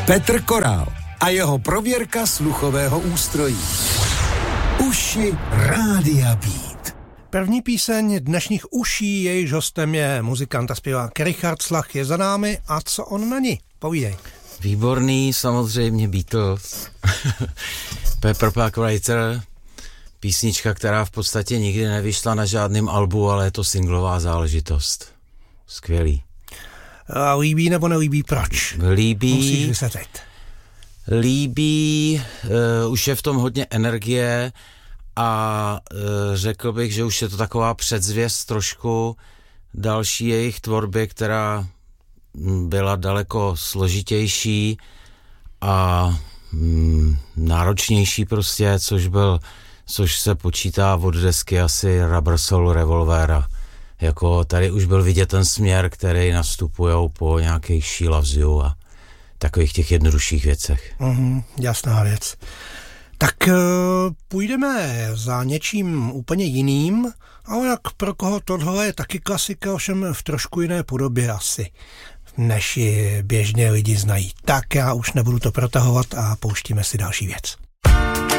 Petr Korál a jeho prověrka sluchového ústrojí. Uši Rádia Beat. První píseň dnešních uší, jejíž hostem je muzikant a zpěvák Richard Slach, je za námi. A co on na ní? Povídej. Výborný, samozřejmě Beatles. Pepper Park Writer, písnička, která v podstatě nikdy nevyšla na žádném albu, ale je to singlová záležitost. Skvělý. A líbí nebo nelíbí, proč? Líbí. Musíš vysvětlit. Líbí, už je v tom hodně energie a řekl bych, že už je to taková předzvěst trošku další jejich tvorby, která byla daleko složitější a náročnější prostě, což se počítá od desky asi Rubber Soul Revolvera. Jako tady už byl vidět ten směr, který nastupujou po nějakých She Loves You a takových těch jednodušších věcech. Jasná věc. Tak půjdeme za něčím úplně jiným, ale jak pro koho tohle je taky klasika, ovšem v trošku jiné podobě asi, než ji běžně lidi znají. Tak já už nebudu to protahovat a pouštíme si další věc.